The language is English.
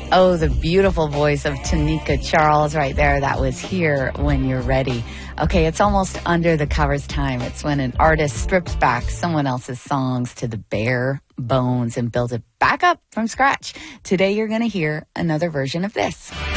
Oh, the beautiful voice of Tanika Charles right there. That was Here When You're Ready. Okay, it's almost under the covers time. It's when an artist strips back someone else's songs to the bare bones and builds it back up from scratch. Today you're going to hear another version of this.